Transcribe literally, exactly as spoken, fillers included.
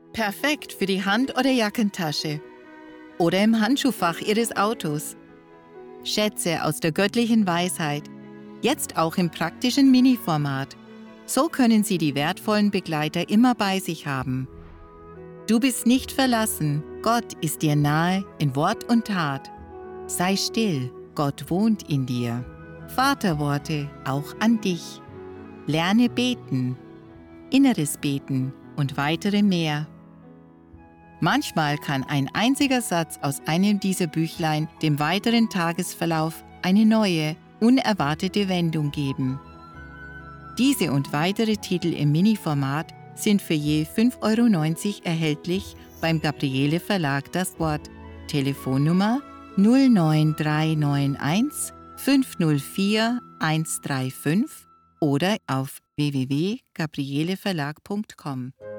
Perfekt für die Hand- oder Jackentasche oder im Handschuhfach Ihres Autos. Schätze aus der göttlichen Weisheit, jetzt auch im praktischen Mini-Format. So können Sie die wertvollen Begleiter immer bei sich haben. Du bist nicht verlassen, Gott ist dir nahe in Wort und Tat. Sei still, Gott wohnt in dir. Vaterworte auch an dich. Lerne beten, inneres Beten und weitere mehr. Manchmal kann ein einziger Satz aus einem dieser Büchlein dem weiteren Tagesverlauf eine neue, unerwartete Wendung geben. Diese und weitere Titel im Mini-Format sind für je fünf Euro neunzig erhältlich beim Gabriele Verlag Das Wort. Telefonnummer null neun drei neun eins fünf null vier eins drei fünf oder auf w w w punkt gabriele verlag punkt com.